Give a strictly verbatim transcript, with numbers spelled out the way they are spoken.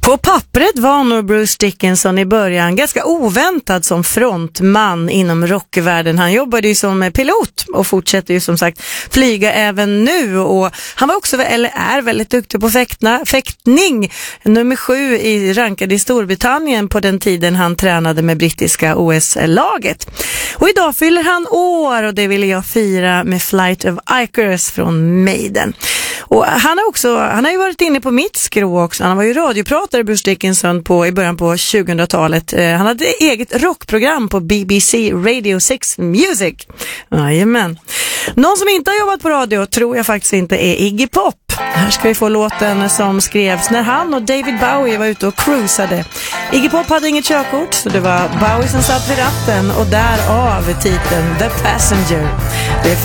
På pappret var nog Bruce Dickinson i början ganska oväntad som frontman inom rockvärlden. Han jobbade ju som pilot och fortsätter ju som sagt flyga även nu. Och han var också, eller är väldigt duktig på fäktna, fäktning. Nummer sju i rankad i Storbritannien på den tiden han tränade med brittiska O S-laget. Och idag fyller han år och det ville jag fira med Flight of Icarus från Maiden. Och han har också, han har ju varit inne på mitt skrå också. Han var ju radiopratare, Bruce Dickinson, på, i början på tjugohundratalet. Eh, han hade eget rockprogram på B B C Radio six Music. Jajamän. Någon som inte har jobbat på radio tror jag faktiskt inte är Iggy Pop. Här ska vi få låten som skrevs när han och David Bowie var ute och cruisade. Iggy Pop hade inget körkort, så det var Bowie som satt vid ratten och därav titeln The Passenger. Det